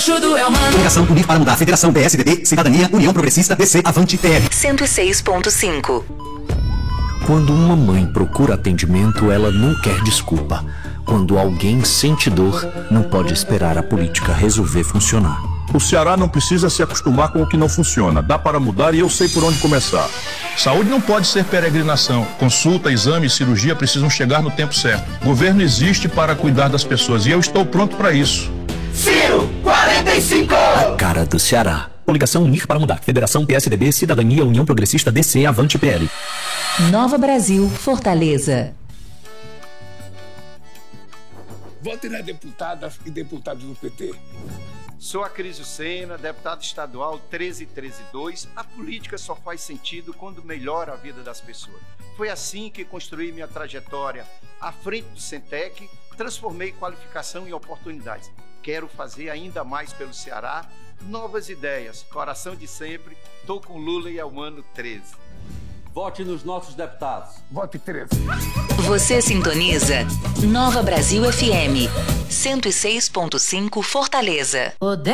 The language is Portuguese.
Coxudo é o mano. Coligação Unir para Mudar. Federação PSDB, Cidadania, União Progressista, DC, Avante, PL. 106.5. Quando uma mãe procura atendimento, ela não quer desculpa. Quando alguém sente dor, não pode esperar a política resolver funcionar. O Ceará não precisa se acostumar com o que não funciona. Dá para mudar e eu sei por onde começar. Saúde não pode ser peregrinação. Consulta, exame e cirurgia precisam chegar no tempo certo. O governo existe para cuidar das pessoas e eu estou pronto para isso. Ciro, 45! A cara do Ceará. Coligação Unir para Mudar. Federação PSDB, Cidadania, União Progressista, DC, Avante, PL. Nova Brasil, Fortaleza. Vote nas deputadas e deputados do PT. Sou a Crisio Sena, deputado estadual 13132. A política só faz sentido quando melhora a vida das pessoas. Foi assim que construí minha trajetória à frente do Centec, transformei qualificação em oportunidades. Quero fazer ainda mais pelo Ceará, novas ideias, coração de sempre, tô com Lula e é o ano 13. Vote nos nossos deputados. Vote 13. Você sintoniza Nova Brasil FM 106.5 Fortaleza.